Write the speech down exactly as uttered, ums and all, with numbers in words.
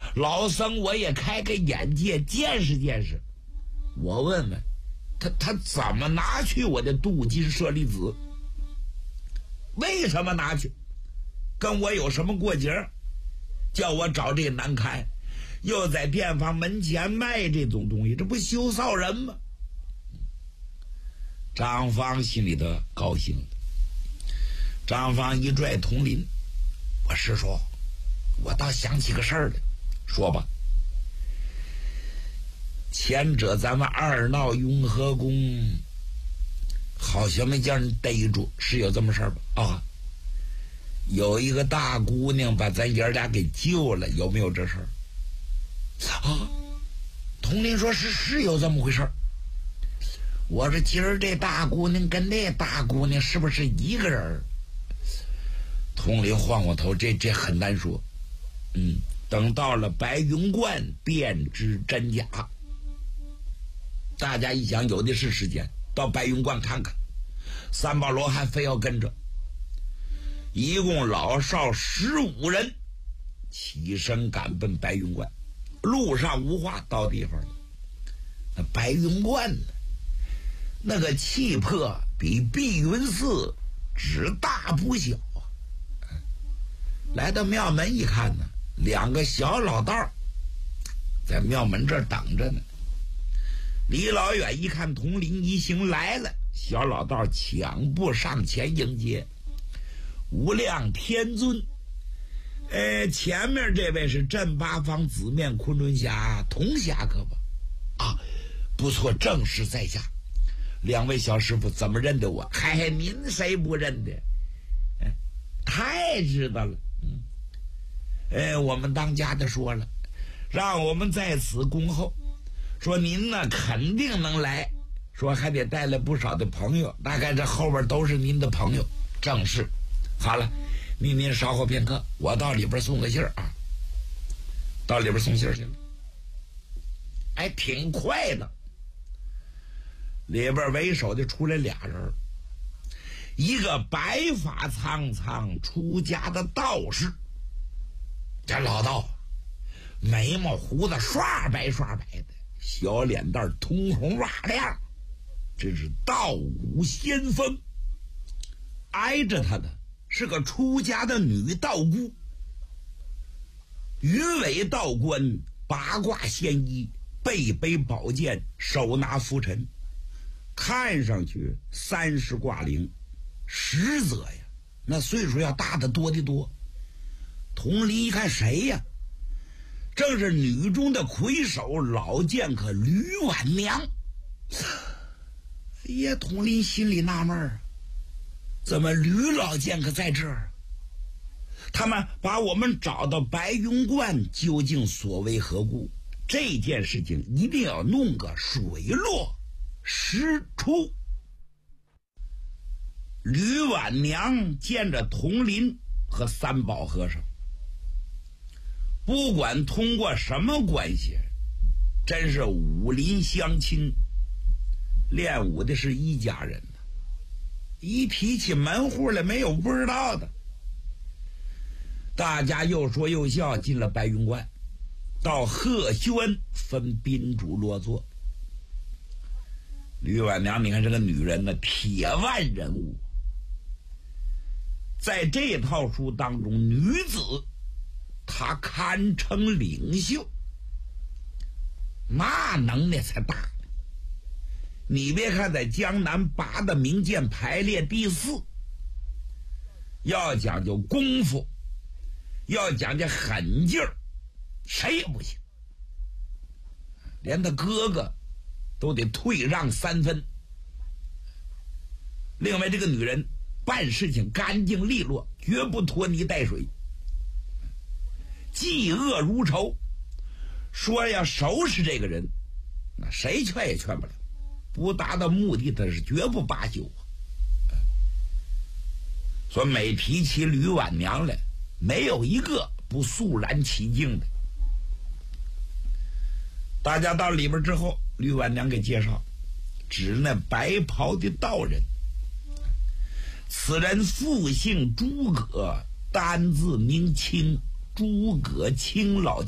老僧我也开个眼界，见识见识。我问问他，他怎么拿去我的镀金舍利子？为什么拿去？跟我有什么过节？叫我找这难堪，又在店房门前卖这种东西，这不羞臊人吗？张芳心里头高兴了。张芳一拽佟林，我师叔，我倒想起个事儿来，说吧。前者咱们二闹雍和宫，好像没叫人逮住，是有这么事儿吧？啊，有一个大姑娘把咱爷俩给救了，有没有这事儿？啊，佟林说是是有这么回事儿。我说今儿这大姑娘跟那大姑娘是不是一个人？佟林晃晃头，这这很难说。嗯，等到了白云观便知真假。大家一想，有的是时间，到白云观看看。三宝罗汉非要跟着，一共老少十五人，起身赶奔白云观。路上无话，到地方了。那白云观呢？那个气魄比碧云寺只大不小啊！来到庙门一看呢，两个小老道在庙门这儿等着呢。离老远一看，佟林一行来了，小老道抢步上前迎接。无量天尊，呃，前面这位是镇八方紫面昆仑侠童侠可不？啊，不错，正是在下。两位小师傅怎么认得我？嗨嗨，您谁不认得？哎，太知道了。嗯，哎，我们当家的说了，让我们在此恭候。说您呢肯定能来，说还得带来不少的朋友，大概这后边都是您的朋友。正是。好了，您您稍后片刻，我到里边送个信儿啊。到里边送信儿去了。哎，挺快的。里边为首的出来俩人，一个白发苍苍出家的道士，这老道眉毛胡子刷白刷白的，小脸蛋通红瓦亮，这是道武先锋。挨着他的是个出家的女道姑，云尾道观，八卦仙衣，背背宝剑，手拿拂尘，看上去三十挂零，实则呀那岁数要大得多得多。佟林一看谁呀？正是女中的魁首老剑客吕婉娘。哎呀，佟林心里纳闷啊，怎么吕老剑客在这儿？他们把我们找到白云观，究竟所为何故？这件事情一定要弄个水落石出。吕婉娘见着佟林和三宝和尚，不管通过什么关系，真是武林相亲，练武的是一家人呢。一提起门户来，没有不知道的。大家又说又笑，进了白云观，到贺轩分宾主落座。吕婉娘，你看这个女人呢，铁腕人物。在这套书当中，女子她堪称领袖，那能耐才大呢。你别看在江南八大名剑排列第四，要讲究功夫，要讲究狠劲儿，谁也不行，连他哥哥都得退让三分。另外，这个女人办事情干净利落，绝不拖泥带水，嫉恶如仇。说要收拾这个人，那谁劝也劝不了，不达到目的他是绝不罢休。所以每提起吕婉娘来，没有一个不肃然起敬的。大家到里边之后，吕婉娘给介绍，指那白袍的道人，此人复姓诸葛，单字名清，诸葛青老